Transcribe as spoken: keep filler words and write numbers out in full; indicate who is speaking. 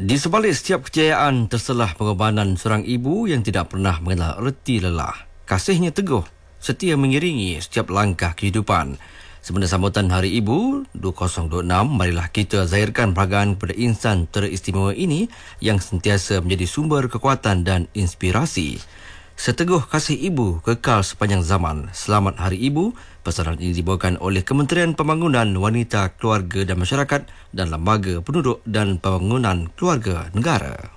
Speaker 1: Di sebalik setiap kejayaan terselah pengorbanan seorang ibu yang tidak pernah mengenal erti lelah. Kasihnya teguh, setia mengiringi setiap langkah kehidupan. Semasa sambutan Hari Ibu dua ribu dua puluh enam, marilah kita zahirkan penghargaan kepada insan teristimewa ini yang sentiasa menjadi sumber kekuatan dan inspirasi. Seteguh kasih ibu kekal sepanjang zaman. Selamat Hari Ibu. Pesanan ini dibawakan oleh Kementerian Pembangunan Wanita, Keluarga dan Masyarakat dan Lembaga Penduduk dan Pembangunan Keluarga Negara.